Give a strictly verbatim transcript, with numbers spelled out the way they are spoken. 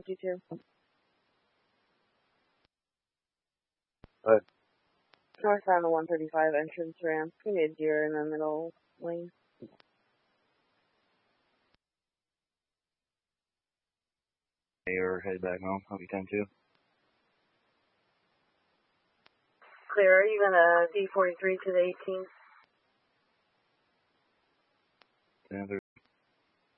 fifty-two. Good. Northbound on one thirty-five entrance ramp. We need deer in the middle lane. Or head back home. I'll be ten two. Clear, even a D forty-three to the eighteen. Yeah,